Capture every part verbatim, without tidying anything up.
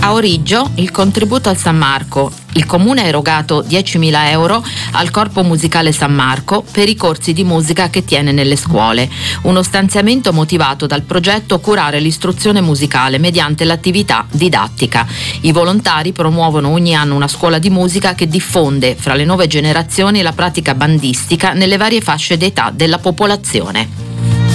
A Origgio il contributo al San Marco. Il comune ha erogato diecimila euro al Corpo Musicale San Marco per i corsi di musica che tiene nelle scuole. Uno stanziamento motivato dal progetto Curare l'istruzione musicale mediante l'attività didattica. I volontari promuovono ogni anno una scuola di musica che diffonde fra le nuove generazioni la pratica bandistica nelle varie fasce d'età della popolazione.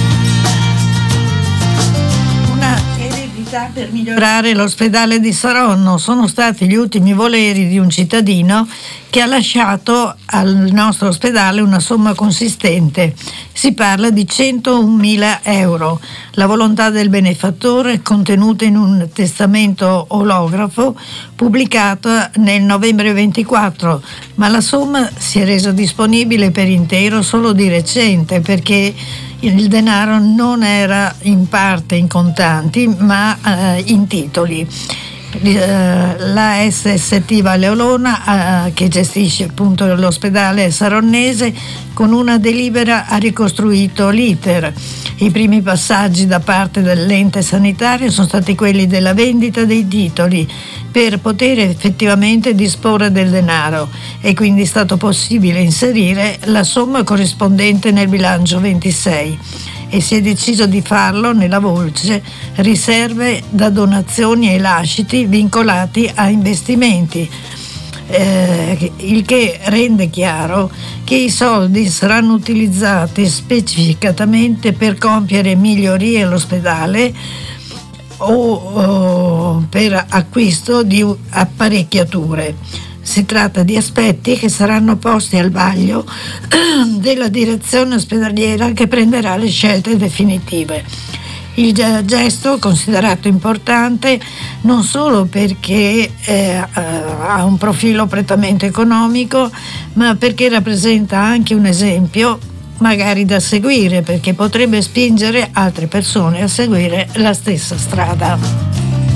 Per migliorare l'ospedale di Saronno sono stati gli ultimi voleri di un cittadino che ha lasciato al nostro ospedale una somma consistente. Si parla di centomila euro. La volontà del benefattore contenuta in un testamento olografo pubblicato nel novembre ventiquattro, ma la somma si è resa disponibile per intero solo di recente, perché il denaro non era in parte in contanti ma eh, in titoli. La S S T Valle Olona, eh, che gestisce appunto l'ospedale saronnese, con una delibera ha ricostruito l'iter. I primi passaggi da parte dell'ente sanitario sono stati quelli della vendita dei titoli per poter effettivamente disporre del denaro, e quindi è stato possibile inserire la somma corrispondente nel bilancio ventisei, e si è deciso di farlo nella voce riserve da donazioni e lasciti vincolati a investimenti, eh, il che rende chiaro che i soldi saranno utilizzati specificatamente per compiere migliorie all'ospedale o, o per acquisto di apparecchiature. Si tratta di aspetti che saranno posti al vaglio della direzione ospedaliera, che prenderà le scelte definitive. Il gesto considerato importante non solo perché eh, ha un profilo prettamente economico, ma perché rappresenta anche un esempio magari da seguire, perché potrebbe spingere altre persone a seguire la stessa strada.